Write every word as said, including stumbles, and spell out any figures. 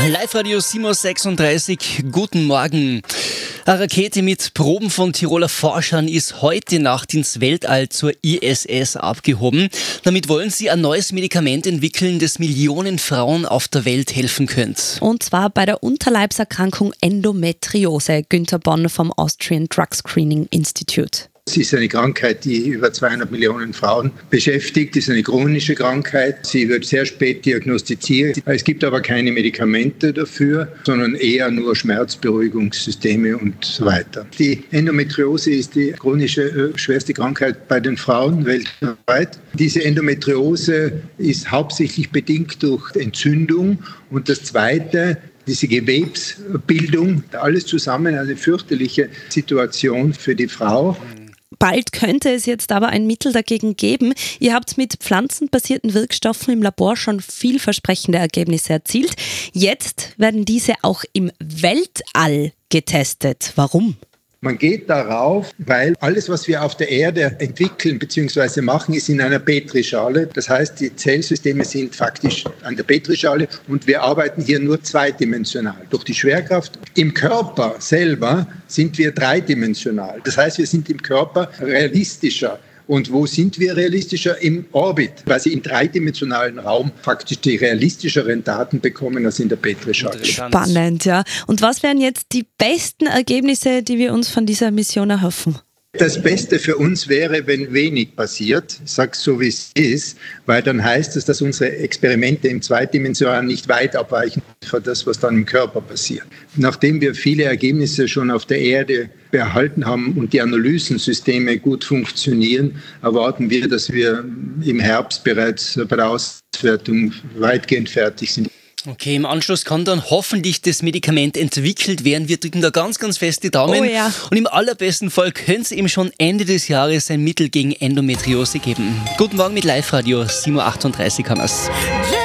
Live-Radio sieben Uhr sechsunddreißig, guten Morgen. Eine Rakete mit Proben von Tiroler Forschern ist heute Nacht ins Weltall zur I S S abgehoben. Damit wollen sie ein neues Medikament entwickeln, das Millionen Frauen auf der Welt helfen könnte. Und zwar bei der Unterleibserkrankung Endometriose. Günther Bonn vom Austrian Drug Screening Institute. Es ist eine Krankheit, die über zweihundert Millionen Frauen beschäftigt. Es ist eine chronische Krankheit. Sie wird sehr spät diagnostiziert. Es gibt aber keine Medikamente dafür, sondern eher nur Schmerzberuhigungssysteme und so weiter. Die Endometriose ist die chronische äh, schwerste Krankheit bei den Frauen weltweit. Diese Endometriose ist hauptsächlich bedingt durch Entzündung. Und das Zweite, diese Gewebsbildung, alles zusammen eine fürchterliche Situation für die Frau. Bald könnte es jetzt aber ein Mittel dagegen geben. Ihr habt mit pflanzenbasierten Wirkstoffen im Labor schon vielversprechende Ergebnisse erzielt. Jetzt werden diese auch im Weltall getestet. Warum? Man geht darauf, weil alles, was wir auf der Erde entwickeln bzw. machen, ist in einer Petrischale. Das heißt, die Zellsysteme sind faktisch an der Petrischale und wir arbeiten hier nur zweidimensional. Durch die Schwerkraft im Körper selber sind wir dreidimensional. Das heißt, wir sind im Körper realistischer. Und wo sind wir realistischer? Im Orbit, weil sie im dreidimensionalen Raum faktisch die realistischeren Daten bekommen als in der Petrischale. Spannend, ja. Und was wären jetzt die besten Ergebnisse, die wir uns von dieser Mission erhoffen? Das Beste für uns wäre, wenn wenig passiert, ich sage es so, wie es ist, weil dann heißt es, dass unsere Experimente im Zweidimensionalen nicht weit abweichen von das, was dann im Körper passiert. Nachdem wir viele Ergebnisse schon auf der Erde behalten haben und die Analysensysteme gut funktionieren, erwarten wir, dass wir im Herbst bereits bei der Auswertung weitgehend fertig sind. Okay, im Anschluss kann dann hoffentlich das Medikament entwickelt werden. Wir drücken da ganz, ganz fest die Daumen. Oh ja. Und im allerbesten Fall könnte es eben schon Ende des Jahres ein Mittel gegen Endometriose geben. Guten Morgen mit Live-Radio, sieben Uhr achtunddreißig haben wir's.